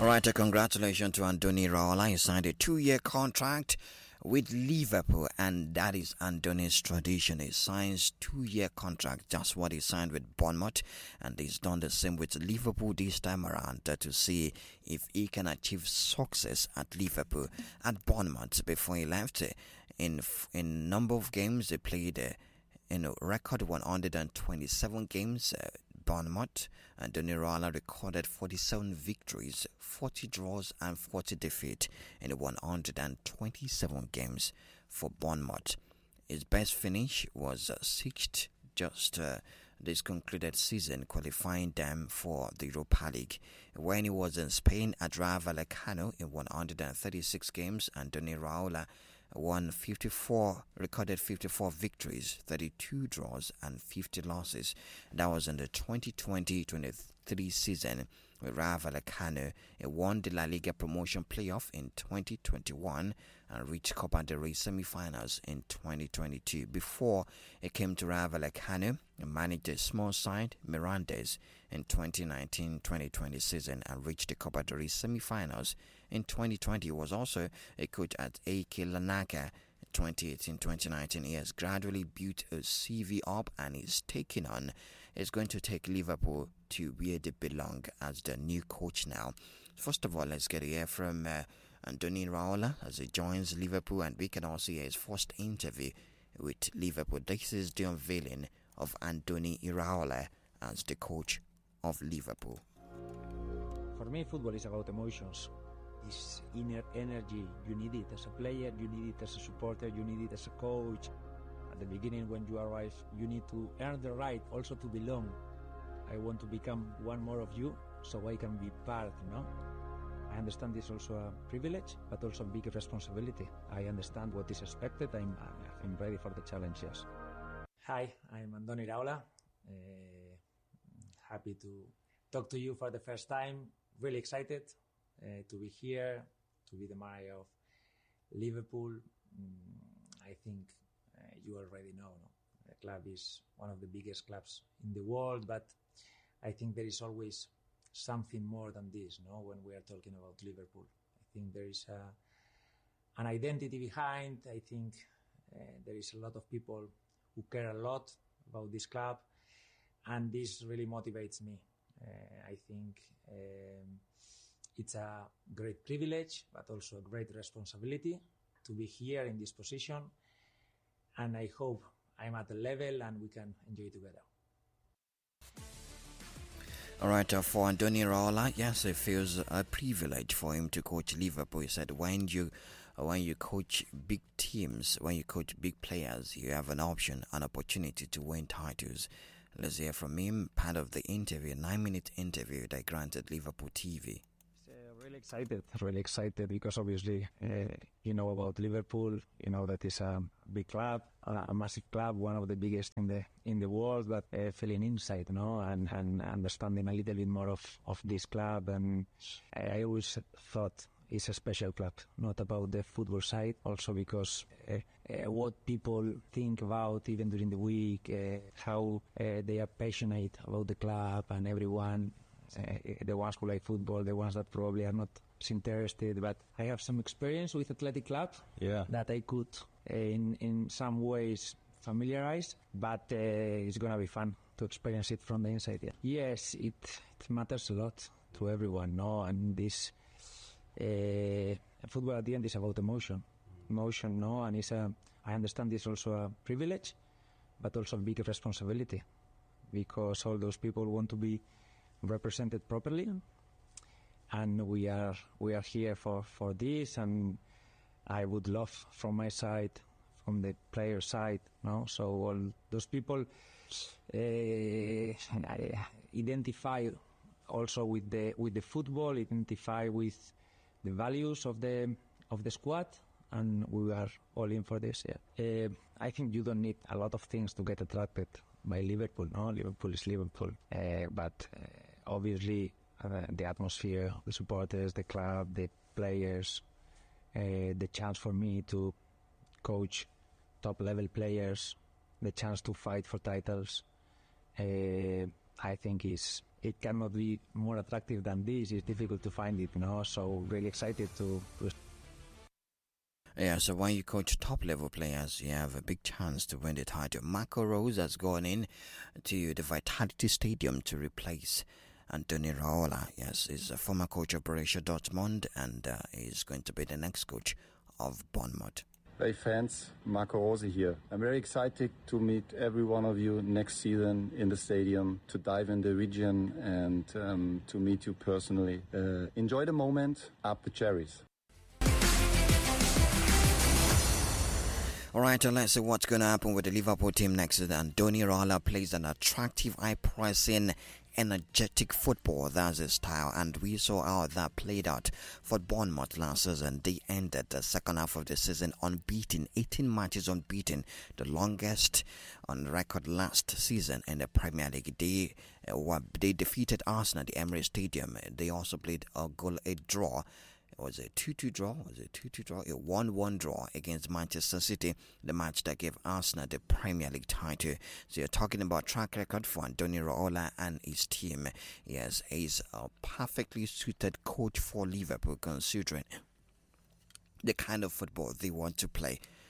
All right, congratulations to Andoni Raola. He signed a 2-year contract with Liverpool, and that is Andoni's tradition. He signs 2-year contract, just what he signed with Bournemouth, and he's done the same with Liverpool this time around to see if he can achieve success at Liverpool. At Bournemouth, before he left, in number of games they played, record 127 games. Bournemouth, Andoni Raola recorded 47 victories, 40 draws and 40 defeats in 127 games for Bournemouth. His best finish was 6th just this concluded season, qualifying them for the Europa League. When he was in Spain at Rayo Vallecano in 136 games, Andoni Raola recorded 54 victories, 32 draws and 50 losses. That was in the 2020-23 season with Rayo Vallecano. He won the La Liga promotion playoff in 2021 and reached Copa del Rey semi-finals in 2022. Before he came to Rayo Vallecano, he managed a small side, Mirandes, in 2019-2020 season and reached the Copa del Rey semi-finals. In 2020, he was also a coach at AEK Larnaca. 2018-2019, he has gradually built a CV up and is going to take Liverpool to where they belong as the new coach now. First of all, let's get to hear from Andoni Raola as he joins Liverpool, and we can also hear his first interview with Liverpool. This is the unveiling of Andoni Raola as the coach of Liverpool. For me, football is about emotions. It's inner energy. You need it as a player, you need it as a supporter, you need it as a coach. At the beginning, when you arrive, you need to earn the right also to belong. I want to become one more of you so I can be part, no? I understand this is also a privilege, but also a big responsibility. I understand what is expected. I'm ready for the challenge, yes. Hi, I'm Andoni Raola. Happy to talk to you for the first time. Really excited to be here, to be the mayor of Liverpool. I think you already know, no? The club is one of the biggest clubs in the world, but I think there is always something more than this, no? When we are talking about Liverpool, I think there is an identity behind. I think there is a lot of people who care a lot about this club, and this really motivates me. I think it's a great privilege, but also a great responsibility to be here in this position. And I hope I'm at the level and we can enjoy it together. All right, for Andoni Raola, yes, it feels a privilege for him to coach Liverpool. He said when you coach big teams, when you coach big players, you have an opportunity to win titles. Let's hear from him, part of the interview, a 9-minute interview that granted Liverpool TV. Really excited because obviously you know about Liverpool. You know that is a big club, a massive club, one of the biggest in the world. But feeling inside, no, and understanding a little bit more of this club. And I always thought it's a special club, not about the football side. Also because what people think about even during the week, how they are passionate about the club and everyone. The ones who like football, the ones that probably are not interested, but I have some experience with Athletic Club that I could in some ways familiarize, but it's gonna be fun to experience it from the inside. Yes, it matters a lot to everyone, no? And this football at the end is about emotion, no? And I understand this also a privilege, but also a big responsibility, because all those people want to be represented properly, and we are here for this. And I would love from my side, from the player side, no? So all those people identify also with the football, identify with the values of the squad, and we are all in for this. I think you don't need a lot of things to get attracted by Liverpool, no? Liverpool is Liverpool, but obviously the atmosphere, the supporters, the club, the players, the chance for me to coach top level players, the chance to fight for titles, I think is it cannot be more attractive than this. It's difficult to find it, so really excited to Yeah, so when you coach top-level players, you have a big chance to win the title. Marco Rose has gone in to the Vitality Stadium to replace Antonio Raola. Yes, he's a former coach of Borussia Dortmund and is going to be the next coach of Bournemouth. Hey fans, Marco Rose here. I'm very excited to meet every one of you next season in the stadium, to dive in the region and to meet you personally. Enjoy the moment, up the cherries. All right, let's see what's going to happen with the Liverpool team next. Antonio Raola plays an attractive, high-pressing, energetic football. That's his style, and we saw how that played out for Bournemouth last season. They ended the second half of the season unbeaten, 18 matches unbeaten, the longest on record last season in the Premier League. They defeated Arsenal at the Emirates Stadium. They also played a draw. It was a 2-2 draw. A 1-1 draw against Manchester City, the match that gave Arsenal the Premier League title. So you're talking about track record for Antonio Raola and his team. Yes, he's a perfectly suited coach for Liverpool, considering the kind of football they want to play.